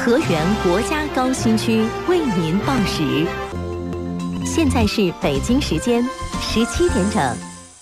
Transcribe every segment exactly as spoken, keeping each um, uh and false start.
河源国家高新区为您报时。现在是北京时间十七点整。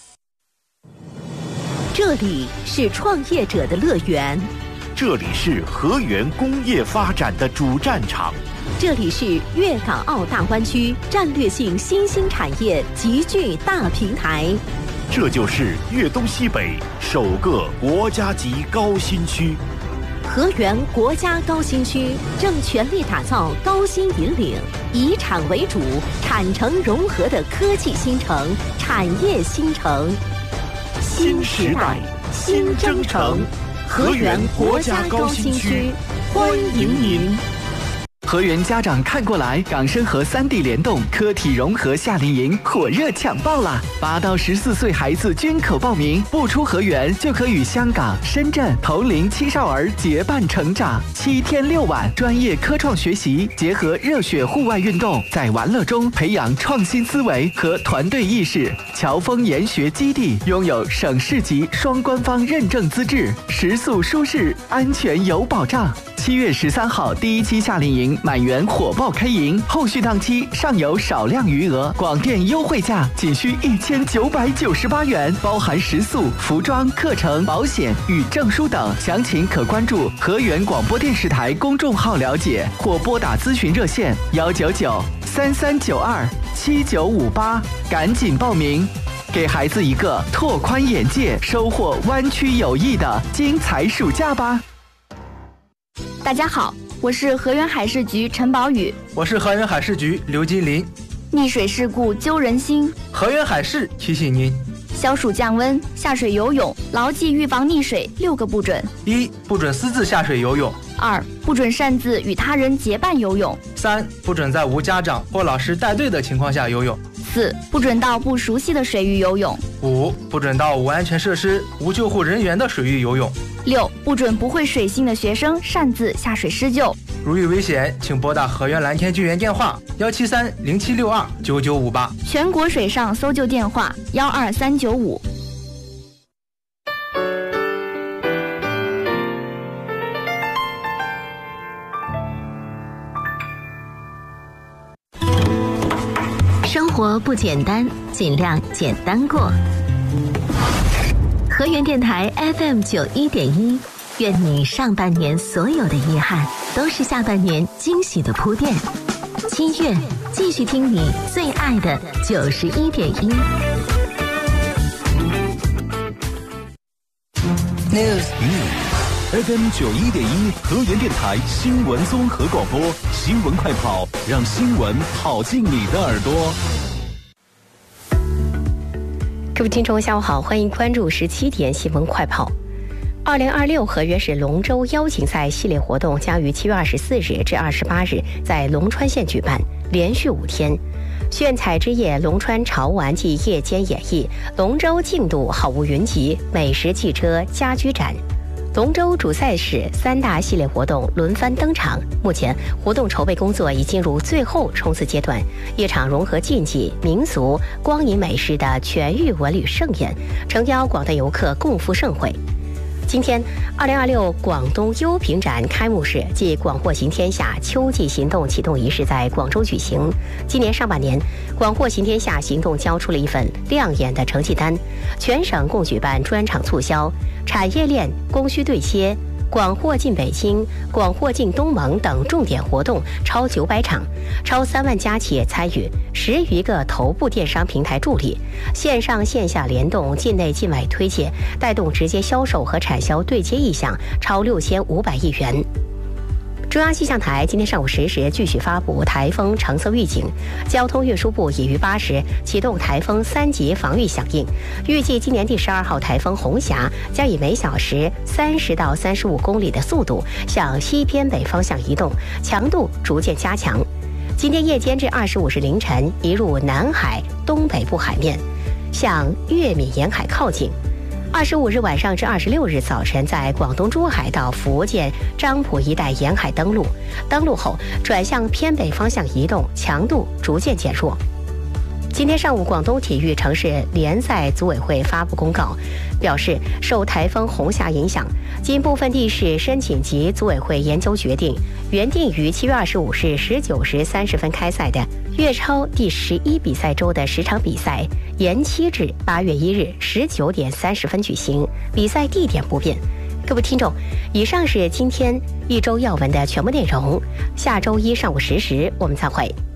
这里是创业者的乐园， 这里是河源工业发展的主战场， 这里是粤港澳大湾区战略性新兴产业集聚大平台， 这就是粤东西北首个国家级高新区。 河源国家高新区正全力打造高新引领、以产为主、产城融合的科技新城、产业新城。 新时代，新征程，河源国家高新区，欢迎您。 河源家长看过来，港深河三地联动科体融合夏令营火热抢报啦！八到十四岁孩子均可报名，不出河源就可与香港、深圳同龄青少儿结伴成长。七天六晚，专业科创学习，结合热血户外运动，在玩乐中培养创新思维和团队意识。侨丰研学基地拥有省市级双官方认证资质，食宿舒适，安全有保障。七月十三号第一期夏令营满员火爆开营，后续档期尚有少量余额，广电优惠价仅需一千九百九十八元，包含食宿、服装、课程、保险与证书等。详情可关注河源广播电视台公众号了解，或拨打咨询热线幺九九三三九二七九五八，赶紧报名，给孩子一个拓宽眼界、收获湾区友谊的精彩暑假吧。 大家好，我是河源海事局陈宝宇， 我是河源海事局刘金林。 溺水事故揪人心， 河源海事提醒您： 消暑降温，下水游泳，牢记预防溺水六个不准： 一、不准私自下水游泳； 二、不准擅自与他人结伴游泳； 三、不准在无家长或老师带队的情况下游泳； 四、不准到不熟悉的水域游泳； 五、不准到无安全设施、无救护人员的水域游泳； 六、不准不会水性的学生擅自下水施救。 如遇危险，请拨打河源蓝天救援电话幺七三零七六二九九五八， 全国水上搜救电话幺二三九五。 生活不简单，尽量简单过。河源电台 F M 九一点一，愿你上半年所有的遗憾，都是下半年惊喜的铺垫。七月，继续听你最爱的九十一点一。 News F M 九一点一，河源电台新闻综合广播，新闻快跑，让新闻跑进你的耳朵。 各位听众下午好，欢迎关注十七点新闻快跑。二零二六河源市龙舟邀请赛系列活动将于七月二十四日至二十八日在龙川县举办，连续五天。炫彩之夜、龙川潮玩暨夜间演绎、龙舟竞渡好物云集、美食汽车、家居展。龙舟主赛事三大系列活动轮番登场，目前活动筹备工作已进入最后冲刺阶段，一场融合竞技、民俗、光影美食的全域文旅盛宴，诚邀广大游客共赴盛会。今天，二零二六广东优品展开幕式暨广货行天下秋季行动启动仪式在广州举行。今年上半年，广货行天下行动交出了一份亮眼的成绩单，全省共举办专场促销、产业链供需对接、广货进北京、广货进东盟等重点活动超九百场，超三万家企业参与，十余个头部电商平台助力，线上线下联动，境内境外推介，带动直接销售和产销对接意向超六千五百亿元。中央气象台今天上午十时继续发布台风橙色预警，交通运输部已于八时启动台风三级防御响应，预计今年第十二号台风红霞将以每小时三十到三十五公里的速度向西偏北方向移动，强度逐渐加强。今天夜间至二十五时凌晨移入南海东北部海面，向粤闽沿海靠近。二十五日晚上至二十六日早晨，在广东珠海到福建漳浦一带沿海登陆，登陆后转向偏北方向移动，强度逐渐减弱。 今天上午，广东体育城市联赛组委会发布公告，表示受台风红霞影响，经部分地市申请及组委会研究决定，原定于七月二十五日十九时三十分开赛的粤超第十一比赛周的十场比赛，延期至八月一日十九点三十分举行，比赛地点不变。各位听众，以上是今天一周要闻的全部内容，下周一上午十时我们再会。